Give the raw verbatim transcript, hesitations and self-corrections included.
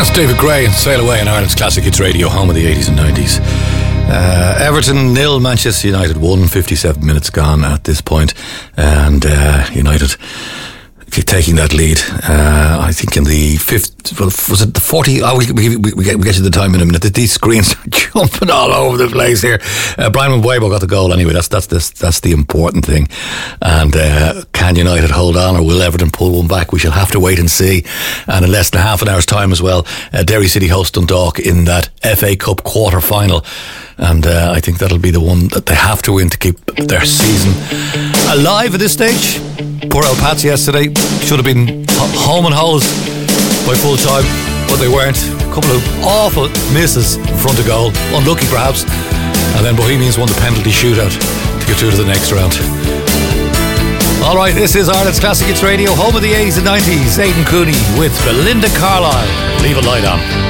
That's David Gray and Sail Away on Ireland's Classic Hits Radio, home of the eighties and nineties. Uh, Everton nil, Manchester United one, fifty-seven minutes gone at this point, and uh, United taking that lead. Uh, I think in the fifth, well, was it the forty? Oh, we, we, we, we, get, we get to the time in a minute. These screens are jumping all over the place here. Uh, Brian Mbeumo got the goal anyway. That's that's this, that's the important thing. And uh, can United hold on, or will Everton pull one back? We shall have to wait and see. And in less than half an hour's time as well, uh, Derry City host Dundalk in that F A Cup quarter final. And uh, I think that'll be the one that they have to win to keep their season alive at this stage. Poor El Pats yesterday should have been home and hosed by full time, but they weren't. A couple of awful misses in front of goal, unlucky perhaps, and then Bohemians won the penalty shootout to get through to the next round. Alright, this is Ireland's Classic Hits Radio, home of the eighties and nineties. Aidan Cooney with Belinda Carlisle. Leave a light on.